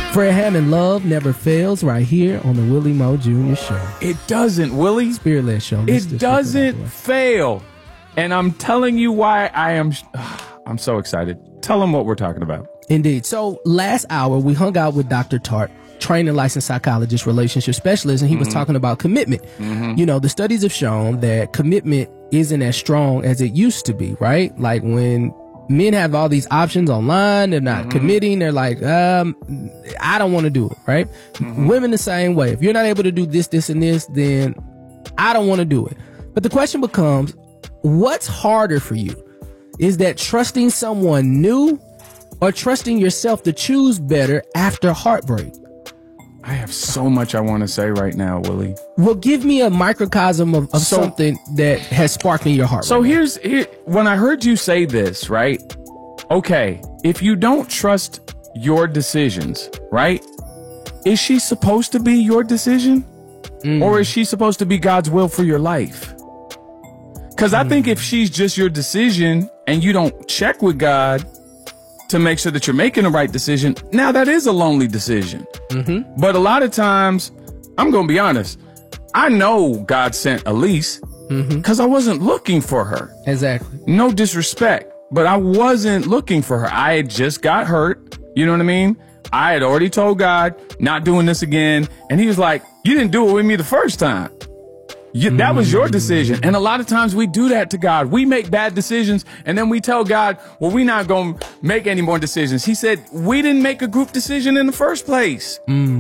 Fred Hammond, love never fails, right here on the Willie Moe Jr. Show. It doesn't, Willie. Spirit-led show. It doesn't fail. And I'm telling you why I'm so excited. Tell them what we're talking about. Indeed. So last hour, we hung out with Dr. Tart, trained and licensed psychologist, relationship specialist, and he was talking about commitment. You know, the studies have shown that commitment isn't as strong as it used to be, right? Like when men have all these options online, they're not committing, they're like, I don't want to do it, right? Women the same way. If you're not able to do this, this, and this, then I don't want to do it. But the question becomes, what's harder for you? Is that trusting someone new or trusting yourself to choose better after heartbreak? I have so much I want to say right now, Willie. Well, give me a microcosm of something that has sparked in your heart. So here, when I heard you say this, right? Okay, if you don't trust your decisions, right? Is she supposed to be your decision? Or is she supposed to be God's will for your life? Because I think if she's just your decision and you don't check with God to make sure that you're making the right decision, now that is a lonely decision. But a lot of times, I'm going to be honest, I know God sent Elise because I wasn't looking for her. Exactly. No disrespect, but I wasn't looking for her. I had just got hurt. You know what I mean? I had already told God, not doing this again. And he was like, you didn't do it with me the first time. That was your decision. And a lot of times we do that to God. We make bad decisions and then we tell God, well, we're not going to make any more decisions. He said, we didn't make a group decision in the first place.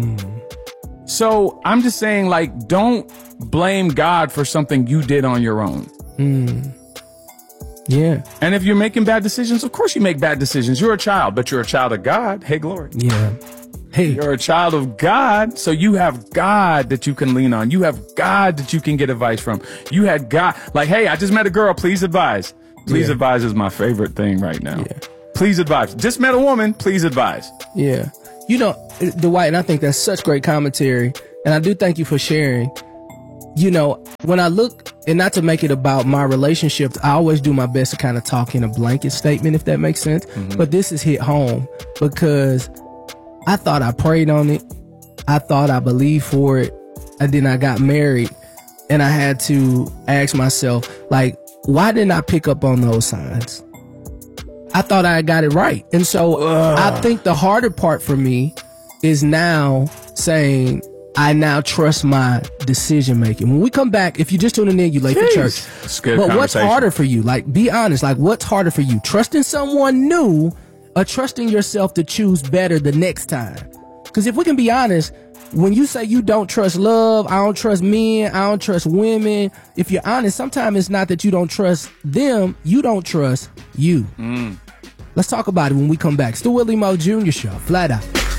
So I'm just saying, like, don't blame God for something you did on your own. Yeah. And if you're making bad decisions, of course you make bad decisions. You're a child, but you're a child of God. Hey, glory. Yeah. Hey, you're a child of God, so you have God that you can lean on. You have God that you can get advice from. You had God, like, hey, I just met a girl. Please advise. Please advise is my favorite thing right now. Yeah. Please advise. Just met a woman. Please advise. Yeah. You know, Dwight, and I think that's such great commentary. And I do thank you for sharing. You know, when I look, and not to make it about my relationships, I always do my best to kind of talk in a blanket statement, if that makes sense. But this is hit home because I thought I prayed on it. I thought I believed for it. And then I got married and I had to ask myself, like, why didn't I pick up on those signs? I thought I got it right. And so I think the harder part for me is now saying, I now trust my decision making. When we come back, if you're just tuning in, you late for church. But what's harder for you? Like, be honest. Like, what's harder for you? Trusting someone new or trusting yourself to choose better the next time? Because if we can be honest, when you say you don't trust love, I don't trust men, I don't trust women, if you're honest, sometimes it's not that you don't trust them, you don't trust you. Let's talk about it when we come back. It's the Willie Moe Jr. Show. Flat out.